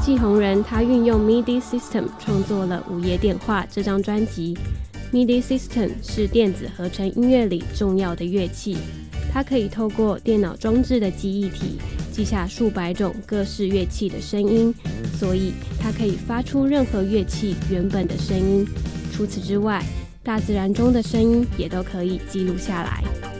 季鸿仁他运用 MIDI System 创作了《午夜电话》这张专辑。MIDI System 是电子合成音乐里重要的乐器，它可以透过电脑装置的记忆体记下数百种各式乐器的声音，所以它可以发出任何乐器原本的声音。除此之外，大自然中的声音也都可以记录下来。